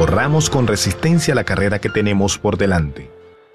corramos con resistencia la carrera que tenemos por delante,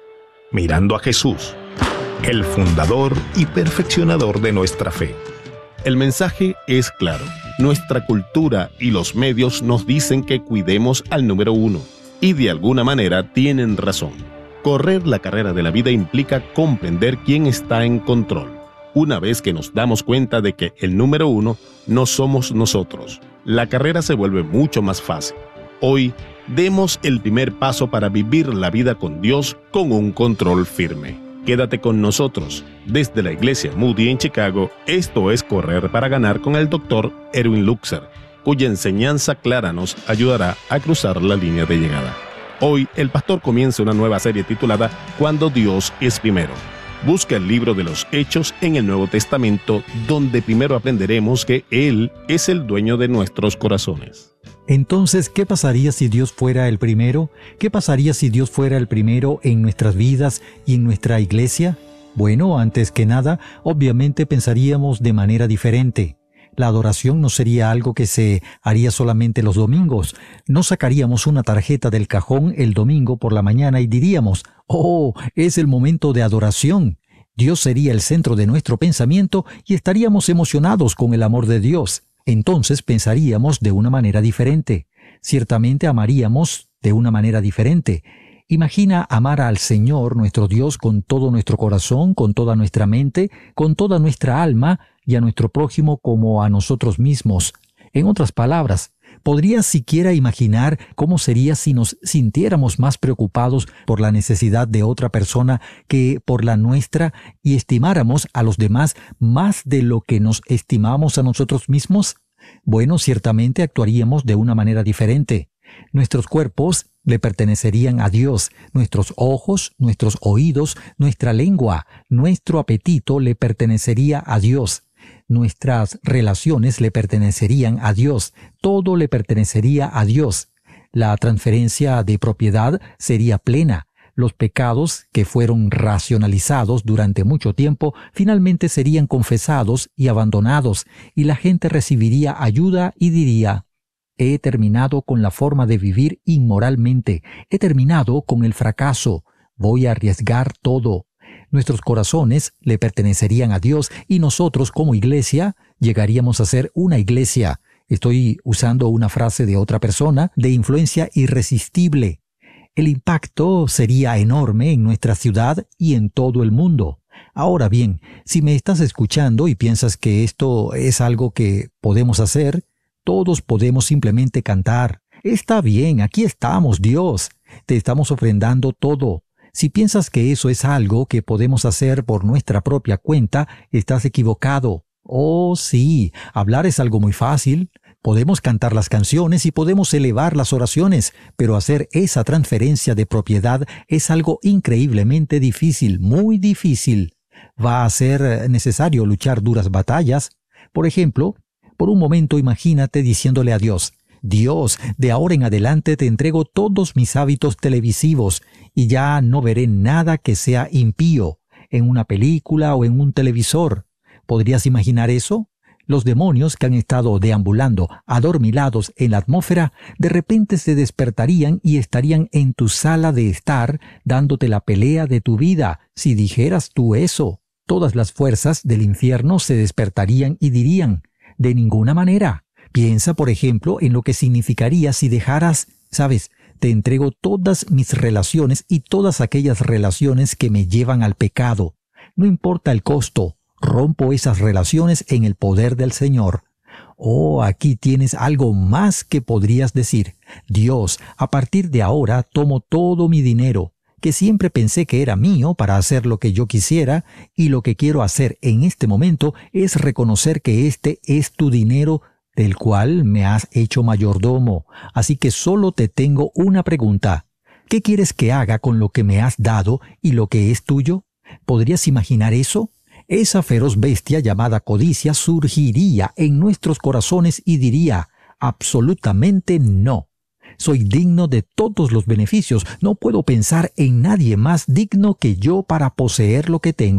mirando a Jesús, el fundador y perfeccionador de nuestra fe. El mensaje es claro. Nuestra cultura y los medios nos dicen que cuidemos al número uno, y de alguna manera tienen razón. Correr la carrera de la vida implica comprender quién está en control. Una vez que nos damos cuenta de que el número uno no somos nosotros, la carrera se vuelve mucho más fácil. Hoy, demos el primer paso para vivir la vida con Dios con un control firme. Quédate con nosotros. Desde la Iglesia Moody en Chicago, esto es Correr para Ganar con el Dr. Erwin Lutzer, cuya enseñanza clara nos ayudará a cruzar la línea de llegada. Hoy, el pastor comienza una nueva serie titulada Cuando Dios es Primero. Busca el libro de los Hechos en el Nuevo Testamento, donde primero aprenderemos que Él es el dueño de nuestros corazones. Entonces, ¿qué pasaría si Dios fuera el primero? ¿Qué pasaría si Dios fuera el primero en nuestras vidas y en nuestra iglesia? Bueno, antes que nada, obviamente pensaríamos de manera diferente. La adoración no sería algo que se haría solamente los domingos. No sacaríamos una tarjeta del cajón el domingo por la mañana y diríamos, ¡oh, es el momento de adoración! Dios sería el centro de nuestro pensamiento y estaríamos emocionados con el amor de Dios. Entonces pensaríamos de una manera diferente. Ciertamente amaríamos de una manera diferente. Imagina amar al Señor, nuestro Dios, con todo nuestro corazón, con toda nuestra mente, con toda nuestra alma y a nuestro prójimo como a nosotros mismos. En otras palabras, ¿podrías siquiera imaginar cómo sería si nos sintiéramos más preocupados por la necesidad de otra persona que por la nuestra y estimáramos a los demás más de lo que nos estimamos a nosotros mismos? Bueno, ciertamente actuaríamos de una manera diferente. Nuestros cuerpos le pertenecerían a Dios, nuestros ojos, nuestros oídos, nuestra lengua, nuestro apetito le pertenecería a Dios. Nuestras relaciones le pertenecerían a Dios, todo le pertenecería a Dios. La transferencia de propiedad sería plena. Los pecados que fueron racionalizados durante mucho tiempo finalmente serían confesados y abandonados, y la gente recibiría ayuda y diría, he terminado con la forma de vivir inmoralmente, he terminado con el fracaso, voy a arriesgar todo. Nuestros corazones le pertenecerían a Dios y nosotros como iglesia llegaríamos a ser una iglesia. Estoy usando una frase de otra persona, de influencia irresistible. El impacto sería enorme en nuestra ciudad y en todo el mundo. Ahora bien, si me estás escuchando y piensas que esto es algo que podemos hacer, todos podemos simplemente cantar. Está bien, aquí estamos, Dios. Te estamos ofrendando todo. Si piensas que eso es algo que podemos hacer por nuestra propia cuenta, estás equivocado. Oh, sí, hablar es algo muy fácil. Podemos cantar las canciones y podemos elevar las oraciones, pero hacer esa transferencia de propiedad es algo increíblemente difícil, muy difícil. Va a ser necesario luchar duras batallas. Por ejemplo, por un momento imagínate diciéndole a Dios, Dios, de ahora en adelante te entrego todos mis hábitos televisivos y ya no veré nada que sea impío, en una película o en un televisor. ¿Podrías imaginar eso? Los demonios que han estado deambulando adormilados en la atmósfera, de repente se despertarían y estarían en tu sala de estar, dándote la pelea de tu vida, si dijeras tú eso. Todas las fuerzas del infierno se despertarían y dirían, de ninguna manera. Piensa, por ejemplo, en lo que significaría si dejaras, ¿sabes? Te entrego todas mis relaciones y todas aquellas relaciones que me llevan al pecado. No importa el costo, rompo esas relaciones en el poder del Señor. Oh, aquí tienes algo más que podrías decir. Dios, a partir de ahora tomo todo mi dinero, que siempre pensé que era mío para hacer lo que yo quisiera, y lo que quiero hacer en este momento es reconocer que este es tu dinero del cual me has hecho mayordomo. Así que solo te tengo una pregunta. ¿Qué quieres que haga con lo que me has dado y lo que es tuyo? ¿Podrías imaginar eso? Esa feroz bestia llamada codicia surgiría en nuestros corazones y diría, absolutamente no. Soy digno de todos los beneficios. No puedo pensar en nadie más digno que yo para poseer lo que tengo.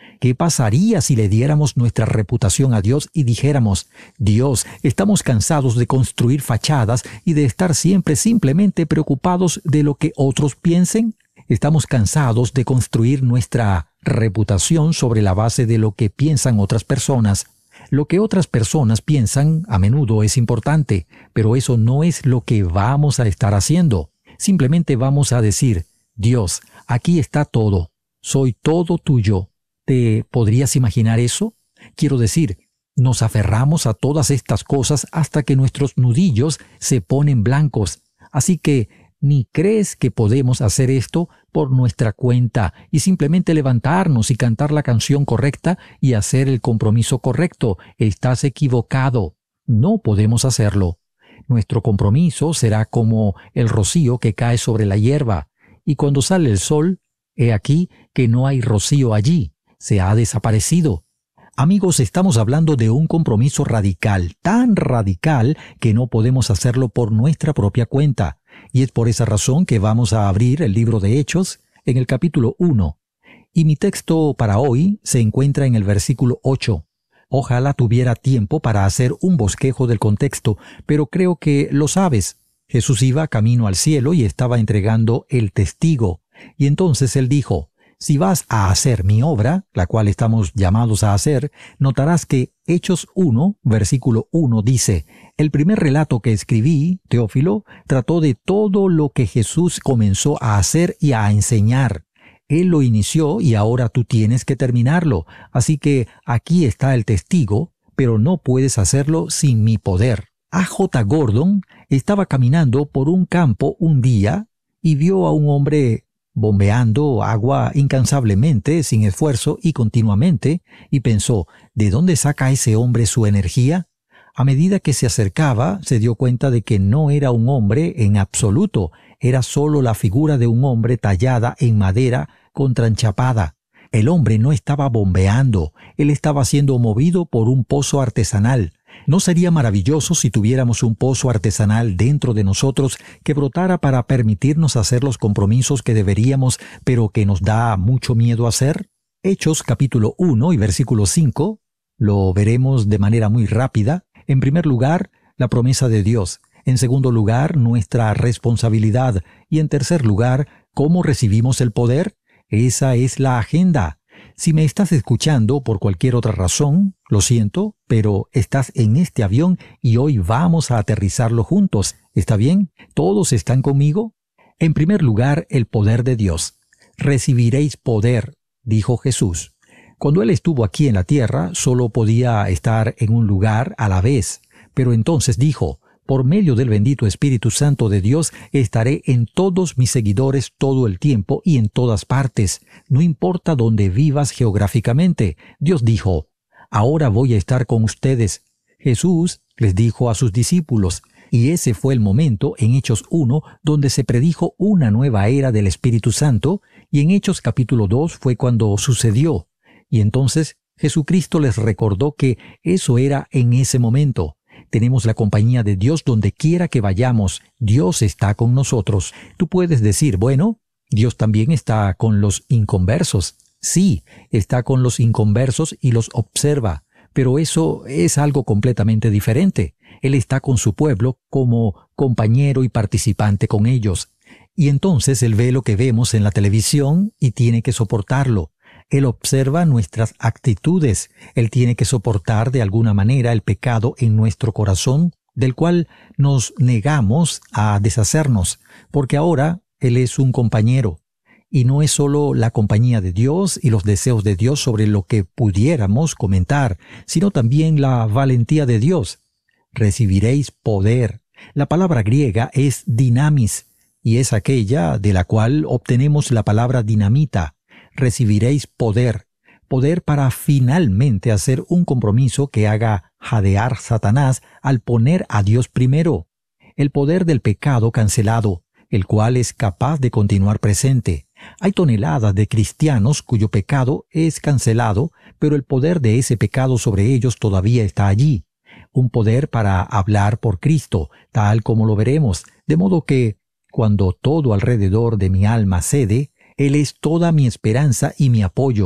¿Qué pasaría si le diéramos nuestra reputación a Dios y dijéramos: Dios, estamos cansados de construir fachadas y de estar siempre simplemente preocupados de lo que otros piensen? Estamos cansados de construir nuestra reputación sobre la base de lo que piensan otras personas. Lo que otras personas piensan a menudo es importante, pero eso no es lo que vamos a estar haciendo. Simplemente vamos a decir: Dios, aquí está todo. Soy todo tuyo. ¿Te podrías imaginar eso? Quiero decir, nos aferramos a todas estas cosas hasta que nuestros nudillos se ponen blancos. Así que ni crees que podemos hacer esto por nuestra cuenta y simplemente levantarnos y cantar la canción correcta y hacer el compromiso correcto. Estás equivocado. No podemos hacerlo. Nuestro compromiso será como el rocío que cae sobre la hierba, y cuando sale el sol, he aquí que no hay rocío allí. Se ha desaparecido. Amigos, estamos hablando de un compromiso radical, tan radical que no podemos hacerlo por nuestra propia cuenta. Y es por esa razón que vamos a abrir el libro de Hechos en el capítulo 1. Y mi texto para hoy se encuentra en el versículo 8. Ojalá tuviera tiempo para hacer un bosquejo del contexto, pero creo que lo sabes. Jesús iba camino al cielo y estaba entregando el testigo. Y entonces él dijo: si vas a hacer mi obra, la cual estamos llamados a hacer, notarás que Hechos 1, versículo 1 dice: el primer relato que escribí, Teófilo, trató de todo lo que Jesús comenzó a hacer y a enseñar. Él lo inició y ahora tú tienes que terminarlo. Así que aquí está el testigo, pero no puedes hacerlo sin mi poder. A.J. Gordon estaba caminando por un campo un día y vio a un hombre bombeando agua incansablemente, sin esfuerzo y continuamente, y pensó: ¿de dónde saca ese hombre su energía? A medida que se acercaba, se dio cuenta de que no era un hombre en absoluto, era solo la figura de un hombre tallada en madera contranchapada. El hombre no estaba bombeando, él estaba siendo movido por un pozo artesanal. ¿No sería maravilloso si tuviéramos un pozo artesanal dentro de nosotros que brotara para permitirnos hacer los compromisos que deberíamos, pero que nos da mucho miedo hacer? Hechos capítulo 1 y versículo 5, lo veremos de manera muy rápida. En primer lugar, la promesa de Dios. En segundo lugar, nuestra responsabilidad. Y en tercer lugar, ¿cómo recibimos el poder? Esa es la agenda. Si me estás escuchando por cualquier otra razón, lo siento, pero estás en este avión y hoy vamos a aterrizarlo juntos. ¿Está bien? ¿Todos están conmigo? En primer lugar, el poder de Dios. Recibiréis poder, dijo Jesús. Cuando Él estuvo aquí en la tierra, solo podía estar en un lugar a la vez. Pero entonces dijo: por medio del bendito Espíritu Santo de Dios, estaré en todos mis seguidores todo el tiempo y en todas partes, no importa dónde vivas geográficamente. Dios dijo: ahora voy a estar con ustedes. Jesús les dijo a sus discípulos, y ese fue el momento en Hechos 1 donde se predijo una nueva era del Espíritu Santo, y en Hechos capítulo 2 fue cuando sucedió. Y entonces Jesucristo les recordó que eso era en ese momento. Tenemos la compañía de Dios donde quiera que vayamos. Dios está con nosotros. Tú puedes decir: bueno, Dios también está con los inconversos. Sí, está con los inconversos y los observa, pero eso es algo completamente diferente. Él está con su pueblo como compañero y participante con ellos. Y entonces Él ve lo que vemos en la televisión y tiene que soportarlo. Él observa nuestras actitudes. Él tiene que soportar de alguna manera el pecado en nuestro corazón, del cual nos negamos a deshacernos, porque ahora Él es un compañero. Y no es solo la compañía de Dios y los deseos de Dios sobre lo que pudiéramos comentar, sino también la valentía de Dios. Recibiréis poder. La palabra griega es dinamis, y es aquella de la cual obtenemos la palabra dinamita. Recibiréis poder, poder para finalmente hacer un compromiso que haga jadear Satanás al poner a Dios primero. El poder del pecado cancelado, el cual es capaz de continuar presente. Hay toneladas de cristianos cuyo pecado es cancelado, pero el poder de ese pecado sobre ellos todavía está allí. Un poder para hablar por Cristo, tal como lo veremos, de modo que, cuando todo alrededor de mi alma cede, Él es toda mi esperanza y mi apoyo.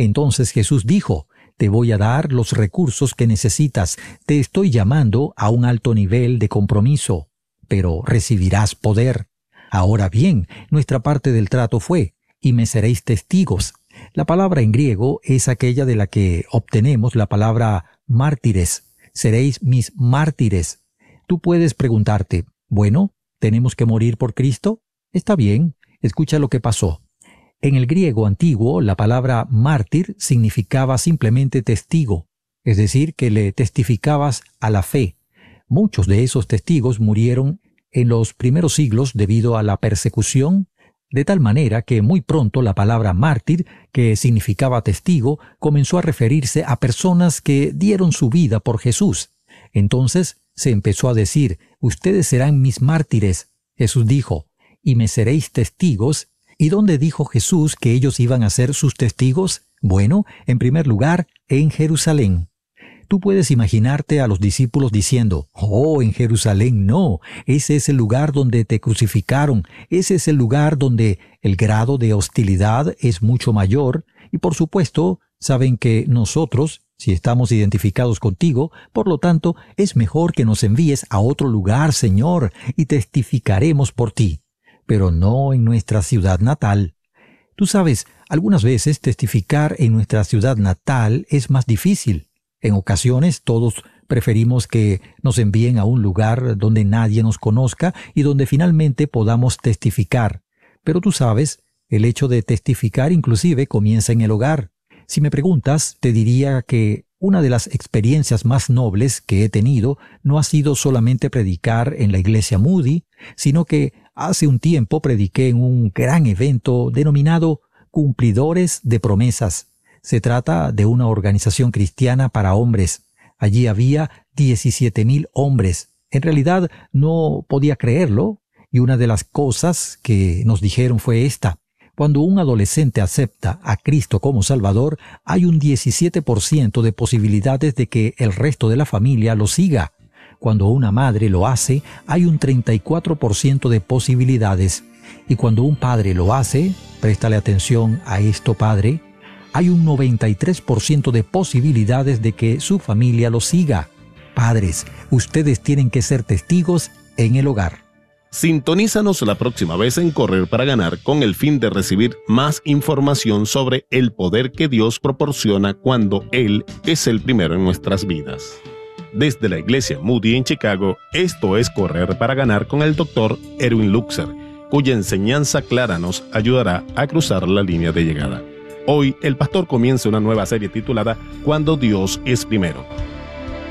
Entonces Jesús dijo, te voy a dar los recursos que necesitas, te estoy llamando a un alto nivel de compromiso, pero recibirás poder. Ahora bien, nuestra parte del trato fue, y me seréis testigos. La palabra en griego es aquella de la que obtenemos la palabra mártires. Seréis mis mártires. Tú puedes preguntarte, bueno, ¿tenemos que morir por Cristo? Está bien, escucha lo que pasó. En el griego antiguo, la palabra mártir significaba simplemente testigo, es decir, que le testificabas a la fe. Muchos de esos testigos murieron en los primeros siglos debido a la persecución, de tal manera que muy pronto la palabra mártir, que significaba testigo, comenzó a referirse a personas que dieron su vida por Jesús. Entonces se empezó a decir, ustedes serán mis mártires. Jesús dijo, y me seréis testigos. ¿Y dónde dijo Jesús que ellos iban a ser sus testigos? Bueno, en primer lugar, en Jerusalén. Tú puedes imaginarte a los discípulos diciendo, oh, en Jerusalén no, ese es el lugar donde te crucificaron, ese es el lugar donde el grado de hostilidad es mucho mayor, y por supuesto, saben que nosotros, si estamos identificados contigo, por lo tanto, es mejor que nos envíes a otro lugar, Señor, y testificaremos por ti, pero no en nuestra ciudad natal. Tú sabes, algunas veces testificar en nuestra ciudad natal es más difícil. En ocasiones todos preferimos que nos envíen a un lugar donde nadie nos conozca y donde finalmente podamos testificar. Pero tú sabes, el hecho de testificar inclusive comienza en el hogar. Si me preguntas, te diría que una de las experiencias más nobles que he tenido no ha sido solamente predicar en la iglesia Moody, sino que hace un tiempo prediqué en un gran evento denominado Cumplidores de Promesas. Se trata de una organización cristiana para hombres. Allí había 17,000 hombres. En realidad no podía creerlo, y una de las cosas que nos dijeron fue esta. Cuando un adolescente acepta a Cristo como Salvador, hay un 17% de posibilidades de que el resto de la familia lo siga. Cuando una madre lo hace, hay un 34% de posibilidades. Y cuando un padre lo hace, préstale atención a esto, padre, hay un 93% de posibilidades de que su familia lo siga. Padres, ustedes tienen que ser testigos en el hogar. Sintonízanos la próxima vez en Correr para Ganar con el fin de recibir más información sobre el poder que Dios proporciona cuando Él es el primero en nuestras vidas. Desde la Iglesia Moody en Chicago, esto es Correr para Ganar con el Dr. Erwin Luxer, cuya enseñanza clara nos ayudará a cruzar la línea de llegada. Hoy, el pastor comienza una nueva serie titulada Cuando Dios es Primero.